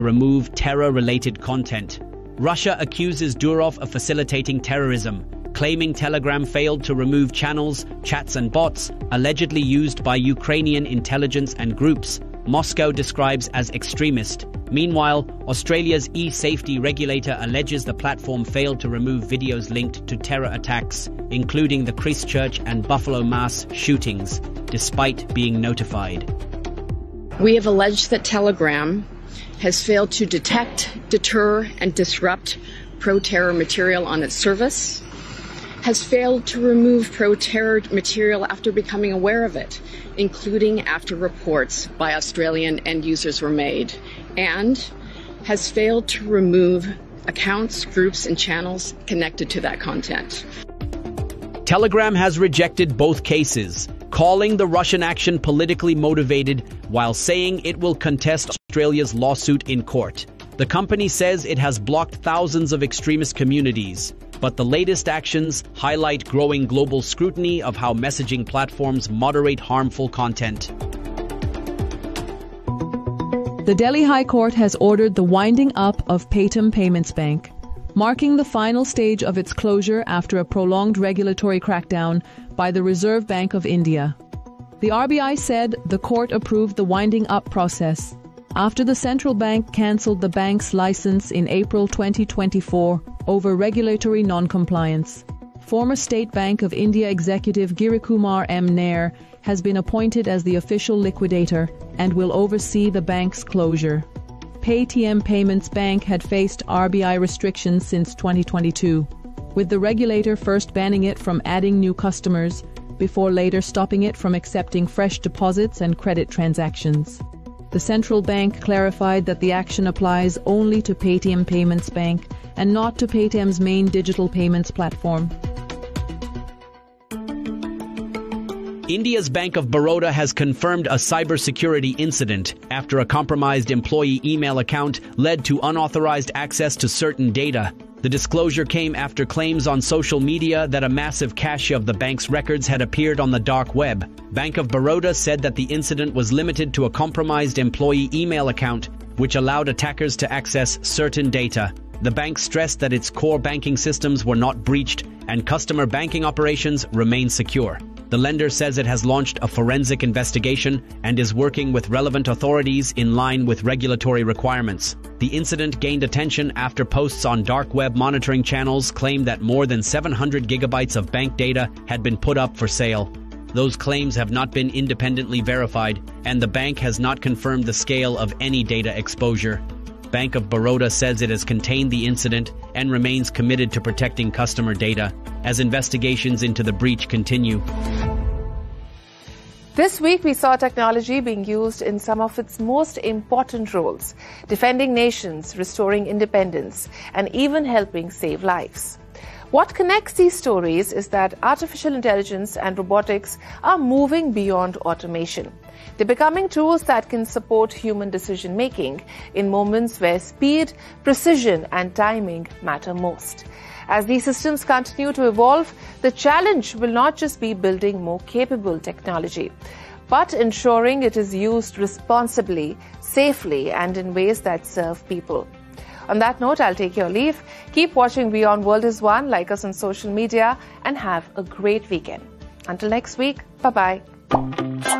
remove terror-related content. Russia accuses Durov of facilitating terrorism, claiming Telegram failed to remove channels, chats and bots allegedly used by Ukrainian intelligence and groups Moscow describes as extremist. Meanwhile, Australia's e-safety regulator alleges the platform failed to remove videos linked to terror attacks, including the Christchurch and Buffalo mass shootings, despite being notified. We have alleged that Telegram has failed to detect, deter, and disrupt pro-terror material on its service, has failed to remove pro-terror material after becoming aware of it, including after reports by Australian end users were made, and has failed to remove accounts, groups, and channels connected to that content. Telegram has rejected both cases, calling the Russian action politically motivated while saying it will contest Australia's lawsuit in court. The company says it has blocked thousands of extremist communities, but the latest actions highlight growing global scrutiny of how messaging platforms moderate harmful content. The Delhi High Court has ordered the winding up of Paytm Payments Bank, marking the final stage of its closure after a prolonged regulatory crackdown by the Reserve Bank of India. The RBI said the court approved the winding up process after the central bank cancelled the bank's license in April 2024 over regulatory non-compliance. Former State Bank of India executive Girikumar M. Nair has been appointed as the official liquidator and will oversee the bank's closure. Paytm Payments Bank had faced RBI restrictions since 2022, with the regulator first banning it from adding new customers, before later stopping it from accepting fresh deposits and credit transactions. The central bank clarified that the action applies only to Paytm Payments Bank and not to Paytm's main digital payments platform. India's Bank of Baroda has confirmed a cybersecurity incident after a compromised employee email account led to unauthorized access to certain data. The disclosure came after claims on social media that a massive cache of the bank's records had appeared on the dark web. Bank of Baroda said that the incident was limited to a compromised employee email account, which allowed attackers to access certain data. The bank stressed that its core banking systems were not breached and customer banking operations remain secure. The lender says it has launched a forensic investigation and is working with relevant authorities in line with regulatory requirements. The incident gained attention after posts on dark web monitoring channels claimed that more than 700 gigabytes of bank data had been put up for sale. Those claims have not been independently verified, and the bank has not confirmed the scale of any data exposure. Bank of Baroda says it has contained the incident and remains committed to protecting customer data as investigations into the breach continue. This week, we saw technology being used in some of its most important roles, defending nations, restoring independence, and even helping save lives. What connects these stories is that artificial intelligence and robotics are moving beyond automation. They're becoming tools that can support human decision-making in moments where speed, precision, and timing matter most. As these systems continue to evolve, the challenge will not just be building more capable technology, but ensuring it is used responsibly, safely, and in ways that serve people. On that note, I'll take your leave. Keep watching Beyond World is One, like us on social media, and have a great weekend. Until next week, bye-bye.